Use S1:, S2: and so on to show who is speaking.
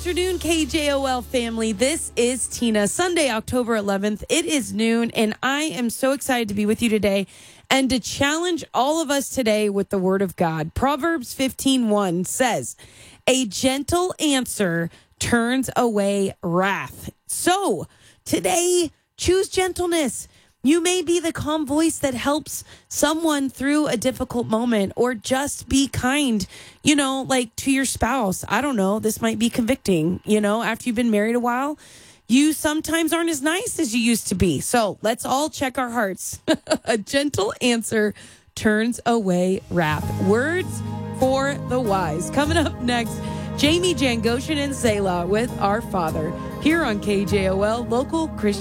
S1: afternoon, KJOL family. This is Tina. Sunday, October 11th. It is noon, and I am so excited to be with you today and to challenge all of us today with the Word of God. Proverbs 15:1 says, "A gentle answer turns away wrath." So today, choose gentleness. You may be the calm voice that helps someone through a difficult moment, or just be kind, like to your spouse. I don't know. This might be convicting, after you've been married a while. You sometimes aren't as nice as you used to be. So let's all check our hearts. A gentle answer turns away wrath. Words for the wise. Coming up next, Jamie Jangoshan and Selah with Our Father here on KJOL, local Christian.